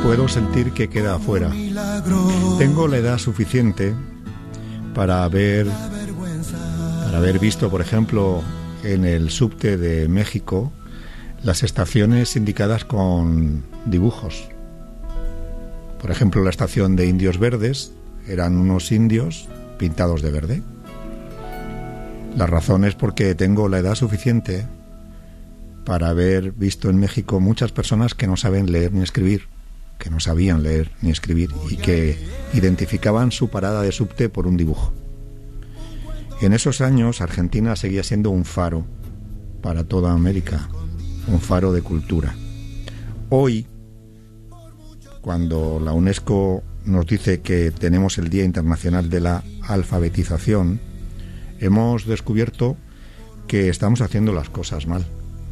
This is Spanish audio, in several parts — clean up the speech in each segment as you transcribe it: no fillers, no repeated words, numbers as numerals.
puedo sentir que queda afuera. Tengo la edad suficiente para haber visto, por ejemplo, en el subte de México, las estaciones indicadas con dibujos. Por ejemplo, la estación de Indios Verdes eran unos indios pintados de verde. La razón es porque tengo la edad suficiente para haber visto en México muchas personas que no saben leer ni escribir, que no sabían leer ni escribir y que identificaban su parada de subte por un dibujo. En esos años Argentina seguía siendo un faro para toda América, un faro de cultura. Hoy, cuando la UNESCO nos dice que tenemos el Día Internacional de la Alfabetización, hemos descubierto que estamos haciendo las cosas mal.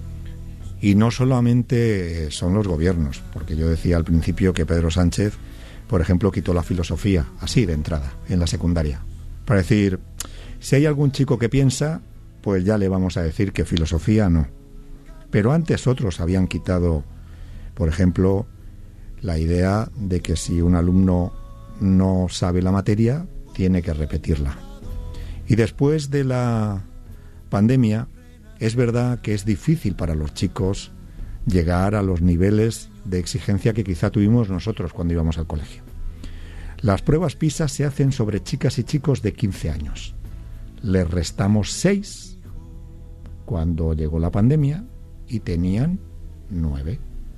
Y no solamente son los gobiernos, porque yo decía al principio que Pedro Sánchez, por ejemplo, quitó la filosofía, así de entrada, en la secundaria, para decir, si hay algún chico que piensa, pues ya le vamos a decir que filosofía no. Pero antes otros habían quitado, por ejemplo, la idea de que si un alumno no sabe la materia, tiene que repetirla. Y después de la pandemia, es verdad que es difícil para los chicos llegar a los niveles de exigencia que quizá tuvimos nosotros cuando íbamos al colegio. Las pruebas PISA se hacen sobre chicas y chicos de 15 años. Les restamos 6 cuando llegó la pandemia y tenían 9.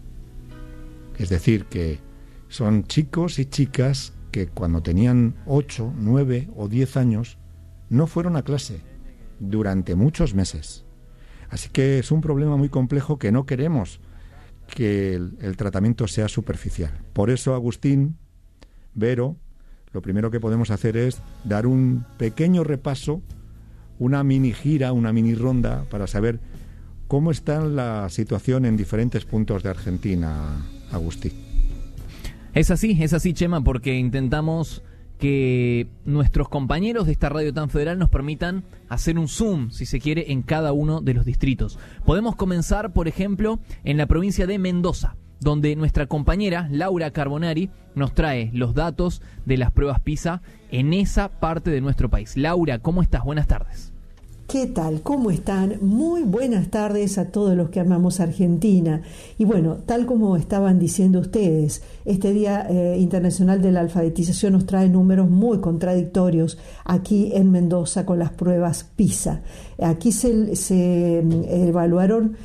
Es decir, que son chicos y chicas que cuando tenían 8, 9 o 10 años no fueron a clase durante muchos meses. Así que es un problema muy complejo que no queremos que el tratamiento sea superficial. Por eso, Agustín, Vero, lo primero que podemos hacer es dar un pequeño repaso, una mini gira, una mini ronda para saber cómo está la situación en diferentes puntos de Argentina, Agustín. Es así, Chema, porque intentamos que nuestros compañeros de esta radio tan federal nos permitan hacer un zoom, si se quiere, en cada uno de los distritos. Podemos comenzar, por ejemplo, en la provincia de Mendoza, donde nuestra compañera Laura Carbonari nos trae los datos de las pruebas PISA en esa parte de nuestro país. Laura, ¿cómo estás? Buenas tardes. ¿Qué tal? ¿Cómo están? Muy buenas tardes a todos los que amamos Argentina. Y bueno, tal como estaban diciendo ustedes, este Día Internacional de la Alfabetización nos trae números muy contradictorios aquí en Mendoza con las pruebas PISA. Aquí se evaluaron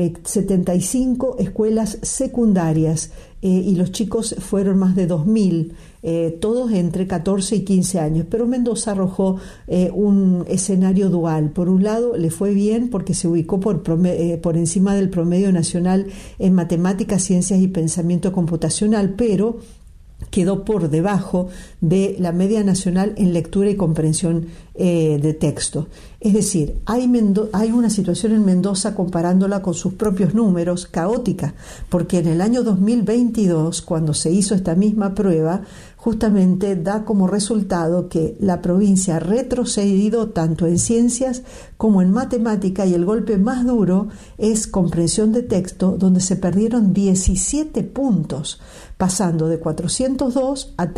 75 escuelas secundarias y los chicos fueron más de 2.000. Todos entre 14 y 15 años, pero Mendoza arrojó un escenario dual. Por un lado, le fue bien porque se ubicó por encima del promedio nacional en matemáticas, ciencias y pensamiento computacional, pero quedó por debajo de la media nacional en lectura y comprensión de texto. Es decir, hay una situación en Mendoza, comparándola con sus propios números, caótica, porque en el año 2022, cuando se hizo esta misma prueba, justamente da como resultado que la provincia ha retrocedido tanto en ciencias como en matemática, y el golpe más duro es comprensión de texto, donde se perdieron 17 puntos, pasando de 402 a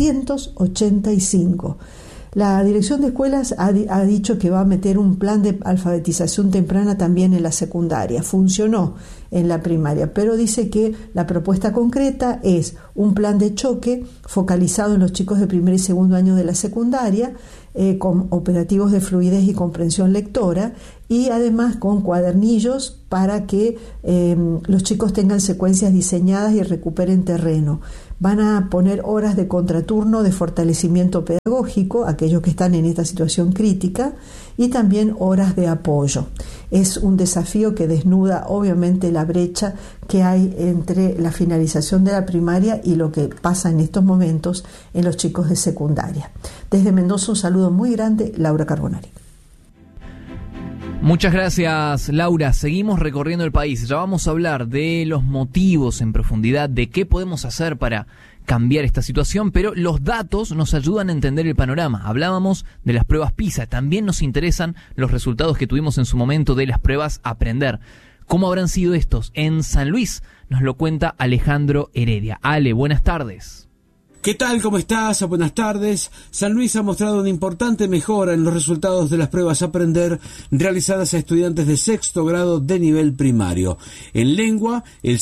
385. La Dirección de Escuelas ha dicho que va a meter un plan de alfabetización temprana también en la secundaria. Funcionó en la primaria, pero dice que la propuesta concreta es un plan de choque focalizado en los chicos de primer y segundo año de la secundaria, con operativos de fluidez y comprensión lectora, y además con cuadernillos para que los chicos tengan secuencias diseñadas y recuperen terreno. Van a poner horas de contraturno de fortalecimiento pedagógico, aquellos que están en esta situación crítica, y también horas de apoyo. Es un desafío que desnuda obviamente la brecha que hay entre la finalización de la primaria y lo que pasa en estos momentos en los chicos de secundaria. Desde Mendoza, un saludo muy grande, Laura Carbonari. Muchas gracias, Laura. Seguimos recorriendo el país. Ya vamos a hablar de los motivos en profundidad, de qué podemos hacer para cambiar esta situación, pero los datos nos ayudan a entender el panorama. Hablábamos de las pruebas PISA, también nos interesan los resultados que tuvimos en su momento de las pruebas Aprender. ¿Cómo habrán sido estos en San Luis? Nos lo cuenta Alejandro Heredia. Ale, buenas tardes. ¿Qué tal? ¿Cómo estás? Buenas tardes. San Luis ha mostrado una importante mejora en los resultados de las pruebas Aprender realizadas a estudiantes de sexto grado de nivel primario. En lengua, el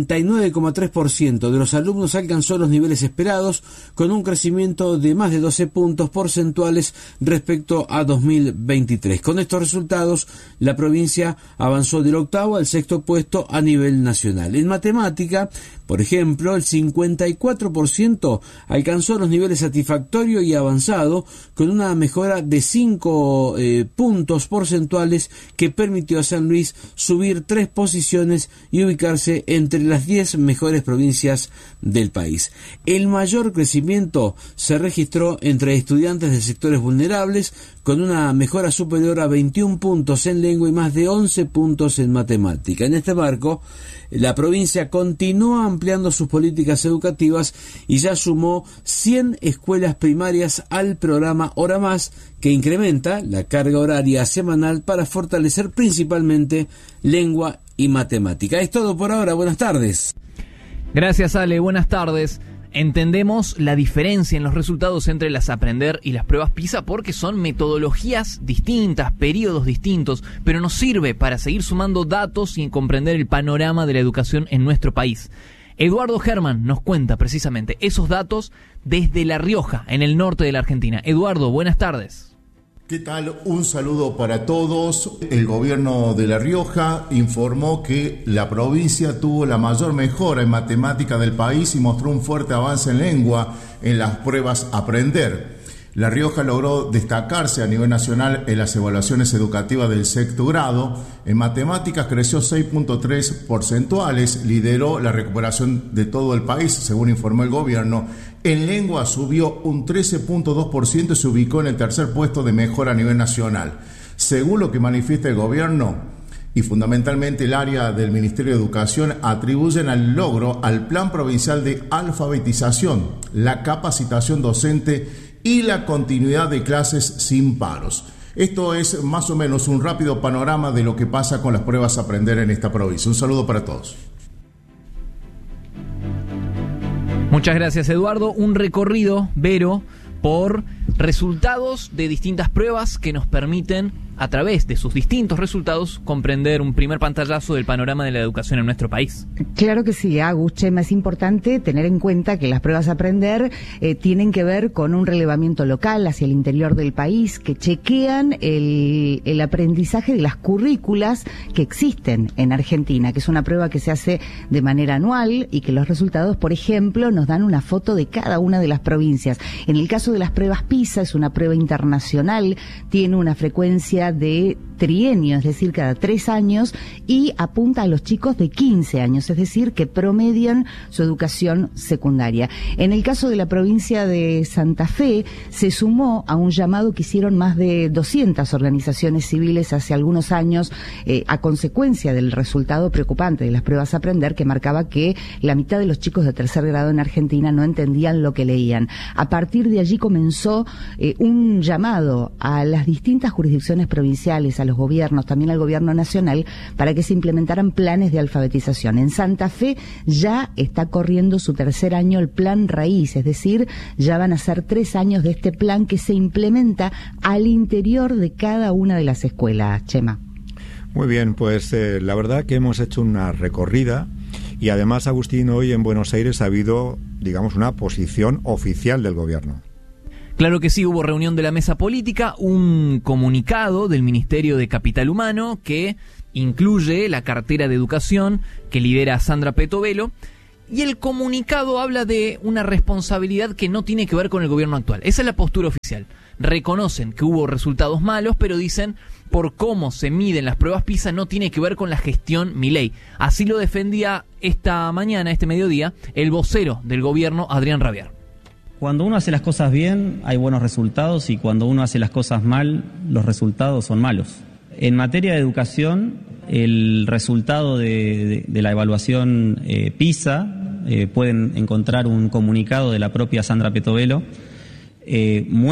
79,3% de los alumnos alcanzó los niveles esperados, con un crecimiento de más de 12 puntos porcentuales respecto a 2023. Con estos resultados, la provincia avanzó del octavo al sexto puesto a nivel nacional. En matemática, por ejemplo, el 54% alcanzó los niveles satisfactorio y avanzado, con una mejora de 5 puntos porcentuales que permitió a San Luis subir 3 posiciones y ubicarse entre las 10 mejores provincias del país. El mayor crecimiento se registró entre estudiantes de sectores vulnerables, con una mejora superior a 21 puntos en lengua y más de 11 puntos en matemática. En este marco, la provincia continúa ampliando sus políticas educativas y ya sumó 100 escuelas primarias al programa Hora Más, que incrementa la carga horaria semanal para fortalecer principalmente lengua y matemática. Es todo por ahora. Buenas tardes. Gracias, Ale. Buenas tardes. Entendemos la diferencia en los resultados entre las Aprender y las pruebas PISA porque son metodologías distintas, periodos distintos, pero nos sirve para seguir sumando datos y comprender el panorama de la educación en nuestro país. Eduardo Germán nos cuenta precisamente esos datos desde La Rioja, en el norte de la Argentina. Eduardo, buenas tardes. ¿Qué tal? Un saludo para todos. El gobierno de La Rioja informó que la provincia tuvo la mayor mejora en matemática del país y mostró un fuerte avance en lengua en las pruebas Aprender. La Rioja logró destacarse a nivel nacional en las evaluaciones educativas del sexto grado. En matemáticas creció 6.3 porcentuales, lideró la recuperación de todo el país, según informó el gobierno. En lengua subió un 13.2% y se ubicó en el tercer puesto de mejora a nivel nacional. Según lo que manifiesta el gobierno y fundamentalmente el área del Ministerio de Educación, atribuyen al logro al Plan Provincial de Alfabetización, la capacitación docente y la continuidad de clases sin paros. Esto es más o menos un rápido panorama de lo que pasa con las pruebas Aprender en esta provincia. Un saludo para todos. Muchas gracias, Eduardo. Un recorrido, Vero, por resultados de distintas pruebas que nos permiten, a través de sus distintos resultados, comprender un primer pantallazo del panorama de la educación en nuestro país. Claro que sí, Agus, Chema, es importante tener en cuenta que las pruebas Aprender tienen que ver con un relevamiento local hacia el interior del país, que chequean el aprendizaje de las currículas que existen en Argentina, que es una prueba que se hace de manera anual y que los resultados, por ejemplo, nos dan una foto de cada una de las provincias. En el caso de las pruebas PISA, es una prueba internacional, tiene una frecuencia de trienio, es decir, cada 3 años, y apunta a los chicos de 15 años, es decir, que promedian su educación secundaria. En el caso de la provincia de Santa Fe, se sumó a un llamado que hicieron más de 200 organizaciones civiles hace algunos años, a consecuencia del resultado preocupante de las pruebas Aprender, que marcaba que la mitad de los chicos de tercer grado en Argentina no entendían lo que leían. A partir de allí comenzó un llamado a las distintas jurisdicciones provinciales, a los gobiernos, también al gobierno nacional, para que se implementaran planes de alfabetización. En Santa Fe ya está corriendo su tercer año el plan Raíz, es decir, ya van a ser 3 años de este plan que se implementa al interior de cada una de las escuelas, Chema. Muy bien, pues la verdad que hemos hecho una recorrida y además, Agustín, hoy en Buenos Aires ha habido, digamos, una posición oficial del gobierno. Claro que sí, hubo reunión de la mesa política, un comunicado del Ministerio de Capital Humano que incluye la cartera de educación que lidera Sandra Petovelo, y el comunicado habla de una responsabilidad que no tiene que ver con el gobierno actual. Esa es la postura oficial. Reconocen que hubo resultados malos, pero dicen por cómo se miden las pruebas PISA no tiene que ver con la gestión Milei. Así lo defendía esta mañana, este mediodía, el vocero del gobierno, Adrián Rabiar. Cuando uno hace las cosas bien, hay buenos resultados, y cuando uno hace las cosas mal, los resultados son malos. En materia de educación, el resultado de la evaluación PISA, pueden encontrar un comunicado de la propia Sandra Petovelo,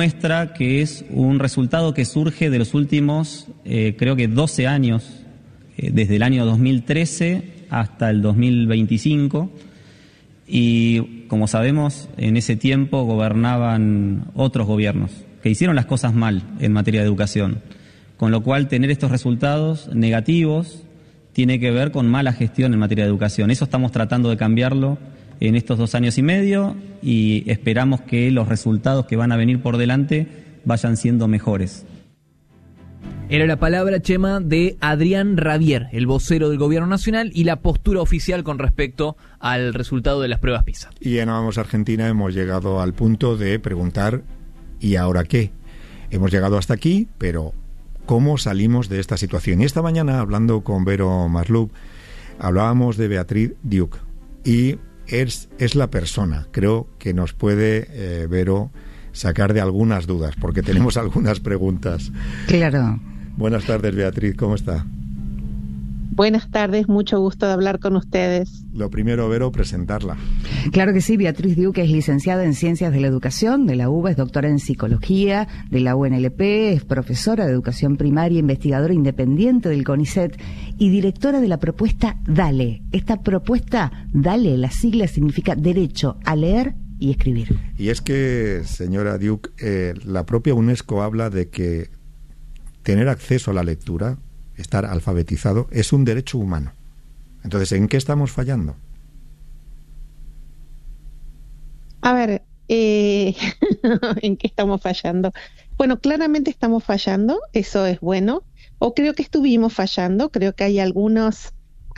muestra que es un resultado que surge de los últimos, creo que 12 años desde el año 2013 hasta el 2025, y como sabemos, en ese tiempo gobernaban otros gobiernos que hicieron las cosas mal en materia de educación, con lo cual tener estos resultados negativos tiene que ver con mala gestión en materia de educación. Eso estamos tratando de cambiarlo en estos 2 años y medio y esperamos que los resultados que van a venir por delante vayan siendo mejores. Era la palabra, Chema, de Adrián Rabier, el vocero del Gobierno Nacional, y la postura oficial con respecto al resultado de las pruebas PISA. Y en Vamos Argentina hemos llegado al punto de preguntar ¿y ahora qué? Hemos llegado hasta aquí, pero ¿cómo salimos de esta situación? Y esta mañana, hablando con Vero Masluch, hablábamos de Beatriz Duke, y es la persona, creo, que nos puede, Vero, sacar de algunas dudas, porque tenemos algunas preguntas. Claro. Buenas tardes, Beatriz, ¿cómo está? Buenas tardes, mucho gusto de hablar con ustedes. Lo primero, Vero, presentarla. Claro que sí, Beatriz Duke es licenciada en Ciencias de la Educación de la UBA, es doctora en Psicología de la UNLP, es profesora de Educación Primaria, investigadora independiente del CONICET y directora de la propuesta DALE. Esta propuesta, DALE, la sigla significa Derecho a Leer y Escribir. Y es que, señora Duke, la propia UNESCO habla de que tener acceso a la lectura, estar alfabetizado, es un derecho humano. Entonces, ¿en qué estamos fallando? A ver, ¿en qué estamos fallando? Bueno, claramente estamos fallando, eso es bueno, o creo que estuvimos fallando, creo que hay algunas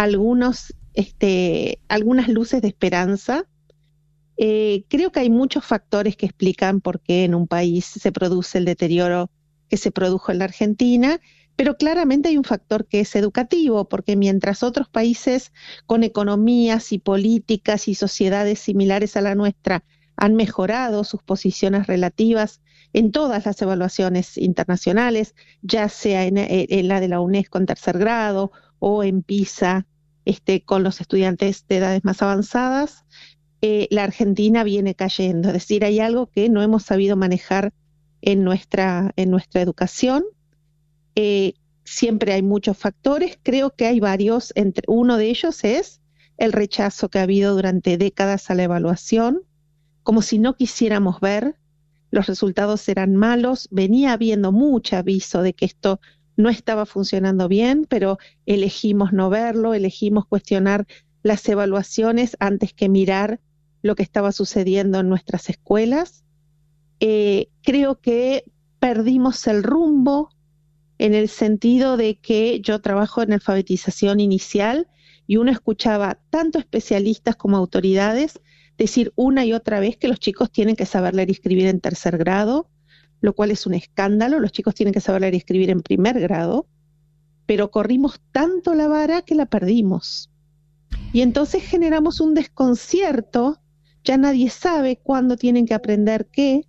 luces de esperanza. Creo que hay muchos factores que explican por qué en un país se produce el deterioro que se produjo en la Argentina, pero claramente hay un factor que es educativo, porque mientras otros países con economías y políticas y sociedades similares a la nuestra han mejorado sus posiciones relativas en todas las evaluaciones internacionales, ya sea en la de la UNESCO en tercer grado o en PISA con los estudiantes de edades más avanzadas, la Argentina viene cayendo. Es decir, hay algo que no hemos sabido manejar en nuestra educación. Siempre hay muchos factores, creo que hay varios, uno de ellos es el rechazo que ha habido durante décadas a la evaluación, como si no quisiéramos ver, los resultados eran malos, venía habiendo mucho aviso de que esto no estaba funcionando bien, pero elegimos no verlo, elegimos cuestionar las evaluaciones antes que mirar lo que estaba sucediendo en nuestras escuelas. Creo que perdimos el rumbo en el sentido de que yo trabajo en alfabetización inicial y uno escuchaba tanto especialistas como autoridades decir una y otra vez que los chicos tienen que saber leer y escribir en tercer grado, lo cual es un escándalo. Los chicos tienen que saber leer y escribir en primer grado, pero corrimos tanto la vara que la perdimos. Y entonces generamos un desconcierto, ya nadie sabe cuándo tienen que aprender qué.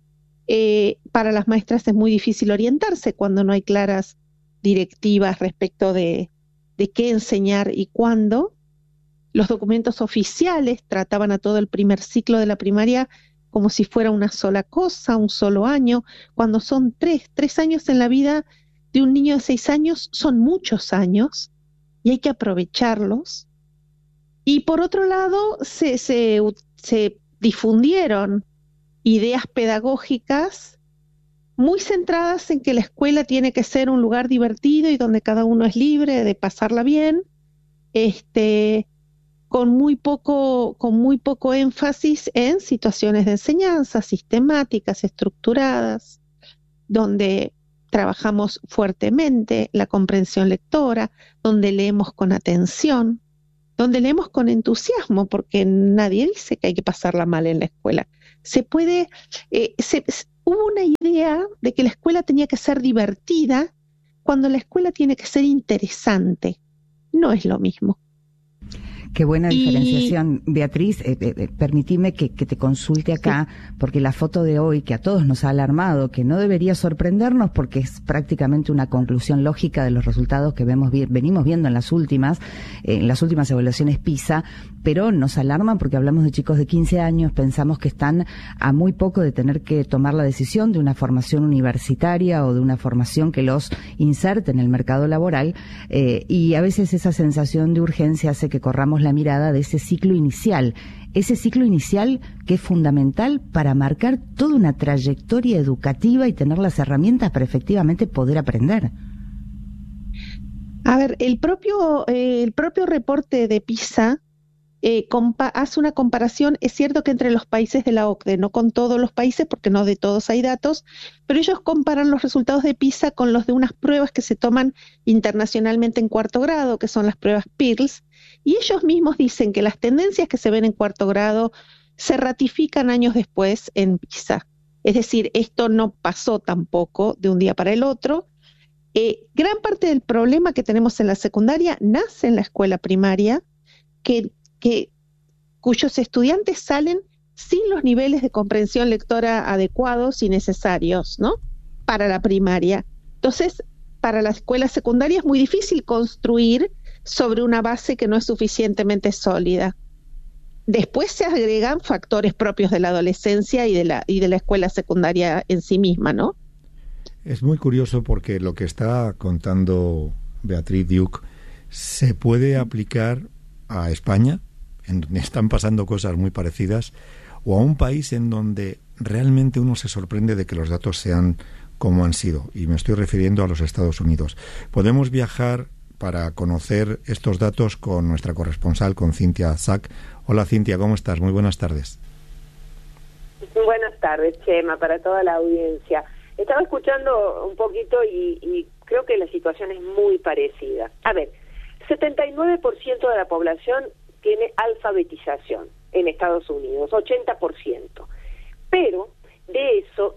Para las maestras es muy difícil orientarse cuando no hay claras directivas respecto de qué enseñar y cuándo. Los documentos oficiales trataban a todo el primer ciclo de la primaria como si fuera una sola cosa, un solo año, cuando son 3 años en la vida de un niño de 6 años, son muchos años y hay que aprovecharlos. Y por otro lado, se difundieron ideas pedagógicas muy centradas en que la escuela tiene que ser un lugar divertido y donde cada uno es libre de pasarla bien, con muy poco énfasis en situaciones de enseñanza sistemáticas, estructuradas, donde trabajamos fuertemente la comprensión lectora, donde leemos con atención, donde leemos con entusiasmo, porque nadie dice que hay que pasarla mal en la escuela. Hubo una idea de que la escuela tenía que ser divertida cuando la escuela tiene que ser interesante. No es lo mismo. Qué buena diferenciación, Beatriz. Permitime que te consulte acá, porque la foto de hoy, que a todos nos ha alarmado, que no debería sorprendernos porque es prácticamente una conclusión lógica de los resultados que venimos viendo en las últimas evaluaciones PISA, pero nos alarman porque hablamos de chicos de 15 años, pensamos que están a muy poco de tener que tomar la decisión de una formación universitaria o de una formación que los inserte en el mercado laboral, y a veces esa sensación de urgencia hace que corramos la mirada de ese ciclo inicial que es fundamental para marcar toda una trayectoria educativa y tener las herramientas para efectivamente poder aprender. A ver, el propio reporte de PISA hace una comparación. Es cierto que entre los países de la OCDE, no con todos los países, porque no de todos hay datos, pero ellos comparan los resultados de PISA con los de unas pruebas que se toman internacionalmente en cuarto grado, que son las pruebas PIRLS, y ellos mismos dicen que las tendencias que se ven en cuarto grado se ratifican años después en PISA. Es decir, esto no pasó tampoco de un día para el otro. Gran parte del problema que tenemos en la secundaria nace en la escuela primaria, cuyos estudiantes salen sin los niveles de comprensión lectora adecuados y necesarios, ¿no?, para la primaria. Entonces, para la escuela secundaria es muy difícil construir sobre una base que no es suficientemente sólida. Después se agregan factores propios de la adolescencia y de la escuela secundaria en sí misma, ¿no? Es muy curioso porque lo que está contando Beatriz Duke se puede aplicar a España, en donde están pasando cosas muy parecidas, o a un país en donde realmente uno se sorprende de que los datos sean como han sido, y me estoy refiriendo a los Estados Unidos. Podemos viajar para conocer estos datos con nuestra corresponsal, con Cintia Sack. Hola Cintia, ¿cómo estás? Muy buenas tardes. Buenas tardes, Chema, para toda la audiencia. Estaba escuchando un poquito y creo que la situación es muy parecida. A ver, 79% de la población tiene alfabetización en Estados Unidos, 80%. Pero de eso,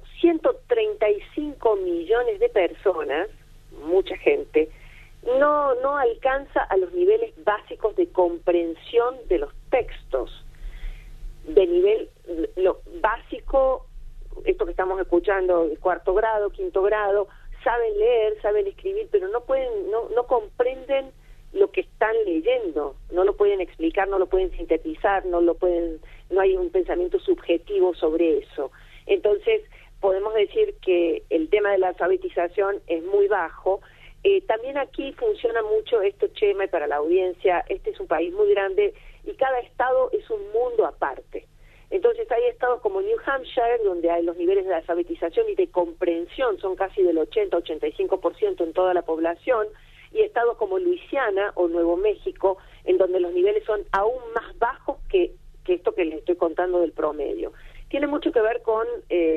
135 millones de personas, mucha gente, no alcanza a los niveles básicos de comprensión de los textos. De nivel básico, esto que estamos escuchando, de cuarto grado, quinto grado, saben leer, saben escribir, pero no comprenden lo que están leyendo, no lo pueden explicar, no lo pueden sintetizar, no hay un pensamiento subjetivo sobre eso. Entonces, podemos decir que el tema de la alfabetización es muy bajo. También aquí funciona mucho esto, Chema, y para la audiencia, este es un país muy grande y cada estado es un mundo aparte. Entonces hay estados como New Hampshire, donde hay los niveles de alfabetización y de comprensión son casi del 80-85% en toda la población, y estados como Luisiana o Nuevo México, en donde los niveles son aún más bajos que esto que les estoy contando del promedio. Tiene mucho que ver con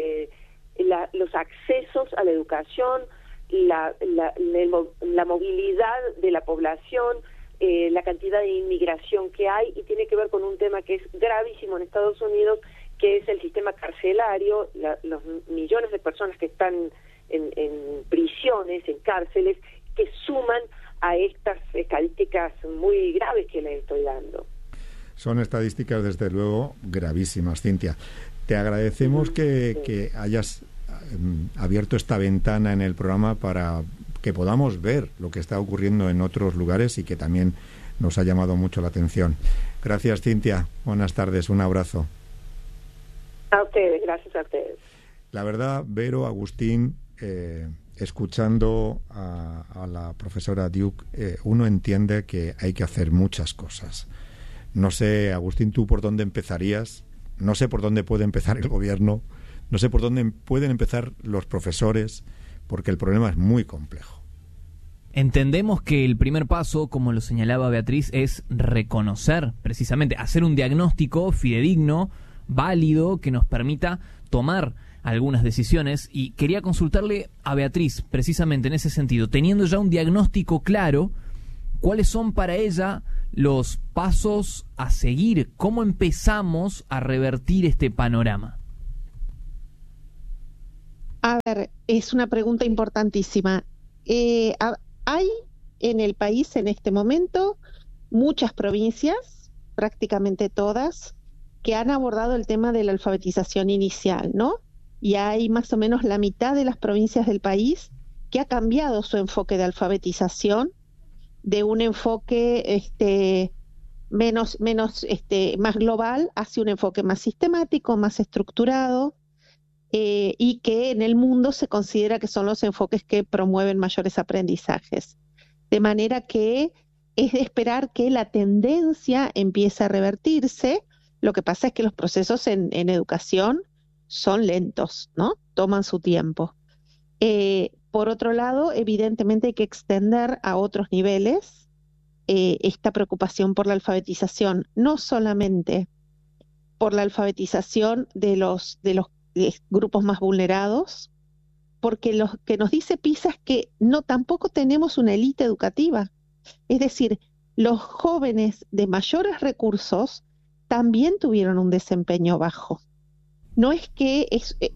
los accesos a la educación, la movilidad de la población, la cantidad de inmigración que hay, y tiene que ver con un tema que es gravísimo en Estados Unidos, que es el sistema carcelario, los millones de personas que están en prisiones, en cárceles, que suman a estas estadísticas muy graves que les estoy dando. Son estadísticas, desde luego, gravísimas, Cintia. Te agradecemos que hayas abierto esta ventana en el programa para que podamos ver lo que está ocurriendo en otros lugares y que también nos ha llamado mucho la atención. Gracias, Cintia. Buenas tardes. Un abrazo. A ustedes, gracias a ustedes. La verdad, Vero, Agustín, escuchando a la profesora Duke, uno entiende que hay que hacer muchas cosas. No sé, Agustín, ¿tú por dónde empezarías? No sé por dónde puede empezar el gobierno, no sé por dónde pueden empezar los profesores, porque el problema es muy complejo. Entendemos que el primer paso, como lo señalaba Beatriz, es reconocer, precisamente, hacer un diagnóstico fidedigno, válido, que nos permita tomar algunas decisiones. Y quería consultarle a Beatriz, precisamente en ese sentido, teniendo ya un diagnóstico claro, ¿cuáles son para ella los pasos a seguir? ¿Cómo empezamos a revertir este panorama? A ver, es una pregunta importantísima. Hay en el país en este momento muchas provincias prácticamente todas, que han abordado el tema de la alfabetización inicial, ¿no? Y hay más o menos la mitad de las provincias del país que ha cambiado su enfoque de alfabetización de un enfoque más global hacia un enfoque más sistemático, más estructurado, y que en el mundo se considera que son los enfoques que promueven mayores aprendizajes. De manera que es de esperar que la tendencia empiece a revertirse. Lo que pasa es que los procesos en educación son lentos, ¿no? Toman su tiempo. Por otro lado, evidentemente hay que extender a otros niveles esta preocupación por la alfabetización, no solamente por la alfabetización de los grupos más vulnerados, porque lo que nos dice PISA es que tampoco tenemos una élite educativa. Es decir, los jóvenes de mayores recursos también tuvieron un desempeño bajo. No es que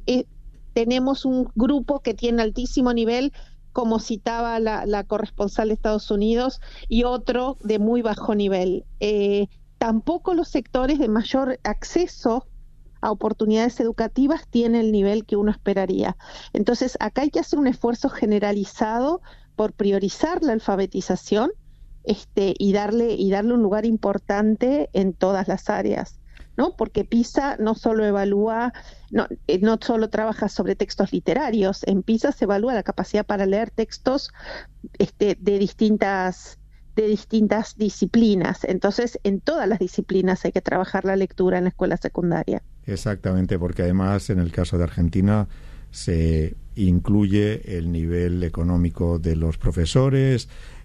tenemos un grupo que tiene altísimo nivel, como citaba la corresponsal de Estados Unidos, y otro de muy bajo nivel. Tampoco los sectores de mayor acceso a oportunidades educativas tienen el nivel que uno esperaría. Entonces, acá hay que hacer un esfuerzo generalizado por priorizar la alfabetización y darle un lugar importante en todas las áreas, ¿no? Porque PISA no solo evalúa, no solo trabaja sobre textos literarios. En PISA se evalúa la capacidad para leer textos de distintas disciplinas. Entonces, en todas las disciplinas hay que trabajar la lectura en la escuela secundaria. Exactamente, porque además en el caso de Argentina se incluye el nivel económico de los profesores,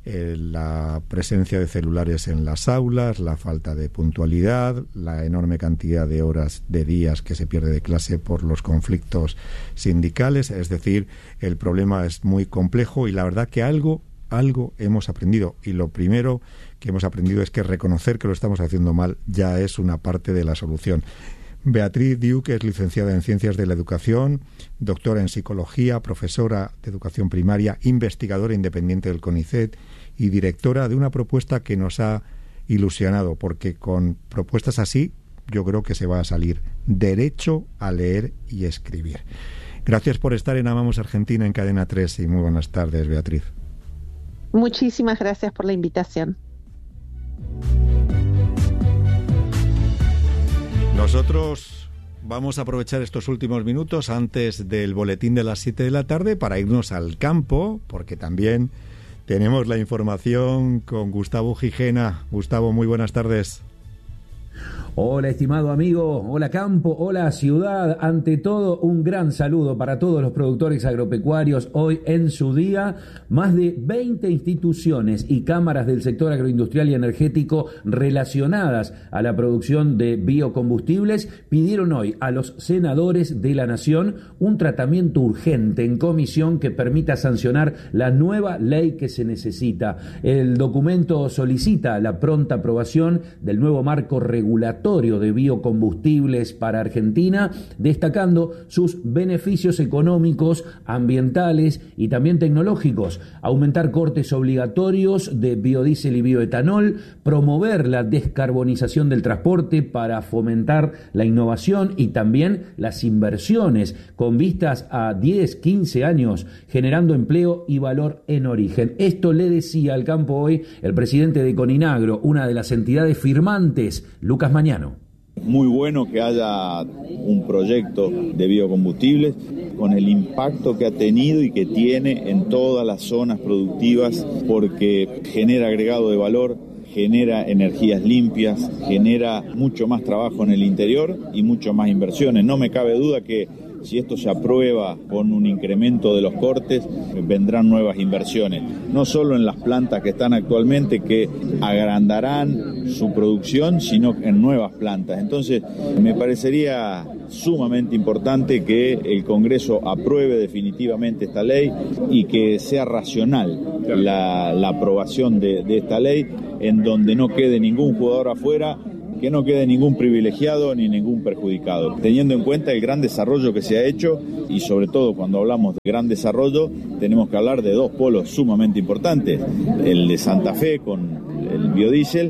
la presencia de celulares en las aulas, la falta de puntualidad, la enorme cantidad de horas, de días que se pierde de clase por los conflictos sindicales. Es decir, el problema es muy complejo y la verdad que algo hemos aprendido, y lo primero que hemos aprendido es que reconocer que lo estamos haciendo mal ya es una parte de la solución. Beatriz Diuc es licenciada en Ciencias de la Educación, doctora en Psicología, profesora de Educación Primaria, investigadora independiente del CONICET y directora de una propuesta que nos ha ilusionado, porque con propuestas así yo creo que se va a salir derecho a leer y escribir. Gracias por estar en Amamos Argentina en Cadena 3 y muy buenas tardes, Beatriz. Muchísimas gracias por la invitación. Nosotros vamos a aprovechar estos últimos minutos antes del boletín de las 7 de la tarde para irnos al campo, porque también tenemos la información con Gustavo Gijena. Gustavo, muy buenas tardes. Hola, estimado amigo, hola campo, hola ciudad. Ante todo, un gran saludo para todos los productores agropecuarios. Hoy en su día, más de 20 instituciones y cámaras del sector agroindustrial y energético relacionadas a la producción de biocombustibles pidieron hoy a los senadores de la Nación un tratamiento urgente en comisión que permita sancionar la nueva ley que se necesita. El documento solicita la pronta aprobación del nuevo marco regulatorio de biocombustibles para Argentina, destacando sus beneficios económicos, ambientales y también tecnológicos, aumentar cortes obligatorios de biodiesel y bioetanol, promover la descarbonización del transporte para fomentar la innovación y también las inversiones con vistas a 10, 15 años, generando empleo y valor en origen. Esto le decía al campo hoy el presidente de Coninagro, una de las entidades firmantes, Lucas Mañano. Muy bueno que haya un proyecto de biocombustibles con el impacto que ha tenido y que tiene en todas las zonas productivas, porque genera agregado de valor, genera energías limpias, genera mucho más trabajo en el interior y mucho más inversiones. No me cabe duda que si esto se aprueba con un incremento de los cortes, vendrán nuevas inversiones, no solo en las plantas que están actualmente, que agrandarán su producción, sino en nuevas plantas. Entonces, me parecería sumamente importante que el Congreso apruebe definitivamente esta ley y que sea racional la aprobación de esta ley, en donde no quede ningún jugador afuera, que no quede ningún privilegiado ni ningún perjudicado, teniendo en cuenta el gran desarrollo que se ha hecho, y sobre todo cuando hablamos de gran desarrollo tenemos que hablar de dos polos sumamente importantes, el de Santa Fe con el biodiesel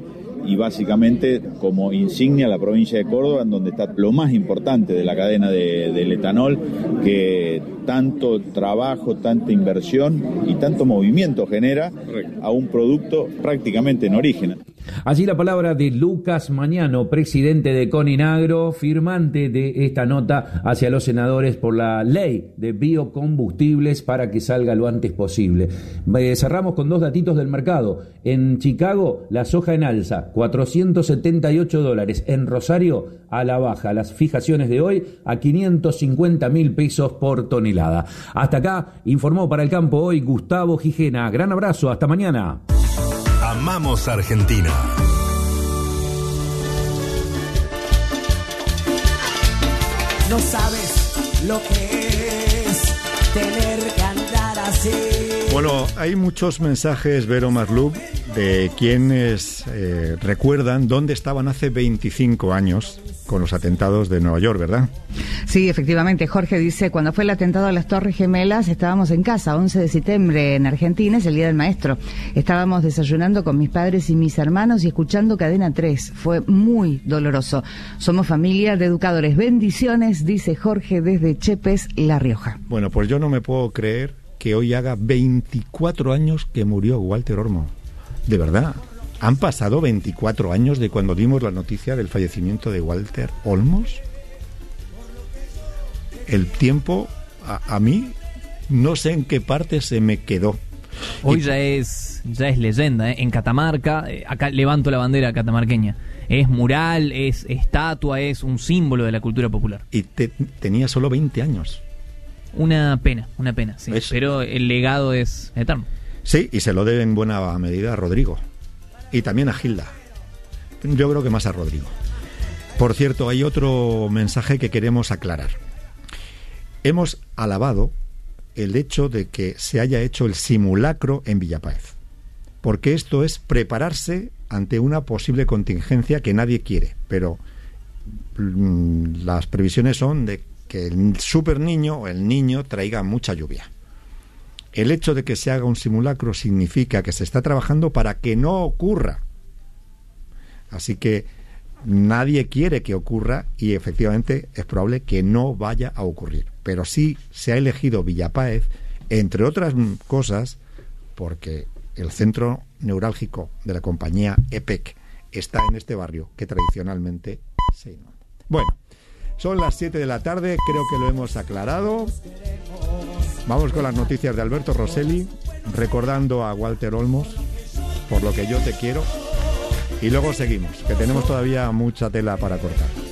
y básicamente como insignia la provincia de Córdoba, en donde está lo más importante de la cadena del etanol, que tanto trabajo, tanta inversión y tanto movimiento genera a un producto prácticamente en origen. Allí la palabra de Lucas Mañano, presidente de Coninagro, firmante de esta nota hacia los senadores por la ley de biocombustibles para que salga lo antes posible. Cerramos con 2 datitos del mercado. En Chicago, la soja en alza, $478. En Rosario, a la baja. Las fijaciones de hoy a 550.000 pesos por tonelada. Hasta acá, informó para El Campo hoy Gustavo Gijena. Gran abrazo, hasta mañana. Amamos Argentina. No sabes lo que es tener que andar así. Bueno, hay muchos mensajes, Vero Maslub, de quienes recuerdan dónde estaban hace 25 años con los atentados de Nueva York, ¿verdad? Sí, efectivamente. Jorge dice, cuando fue el atentado a las Torres Gemelas, estábamos en casa, 11 de septiembre en Argentina, es el Día del Maestro. Estábamos desayunando con mis padres y mis hermanos y escuchando Cadena 3. Fue muy doloroso. Somos familia de educadores. Bendiciones, dice Jorge desde Chepes, La Rioja. Bueno, pues yo no me puedo creer que hoy haga 24 años que murió Walter Olmos. De verdad. ¿Han pasado 24 años de cuando dimos la noticia del fallecimiento de Walter Olmos? El tiempo, a mí, no sé en qué parte se me quedó. Hoy ya es leyenda, ¿eh? En Catamarca, acá levanto la bandera catamarqueña. Es mural, es estatua, es un símbolo de la cultura popular. Y tenía solo 20 años. Una pena, sí. Pero el legado es eterno. Sí, y se lo debe en buena medida a Rodrigo. Y también a Gilda. Yo creo que más a Rodrigo. Por cierto, hay otro mensaje que queremos aclarar. Hemos alabado el hecho de que se haya hecho el simulacro en Villapáez, porque esto es prepararse ante una posible contingencia que nadie quiere, pero las previsiones son de que el superniño o el niño traiga mucha lluvia. El hecho de que se haga un simulacro significa que se está trabajando para que no ocurra. Así que nadie quiere que ocurra y efectivamente es probable que no vaya a ocurrir. Pero sí se ha elegido Villapáez, entre otras cosas, porque el centro neurálgico de la compañía EPEC está en este barrio que tradicionalmente se inunda. Bueno, son las 7 de la tarde, creo que lo hemos aclarado. Vamos con las noticias de Alberto Rosselli, recordando a Walter Olmos, Por lo que yo te quiero. Y luego seguimos, que tenemos todavía mucha tela para cortar.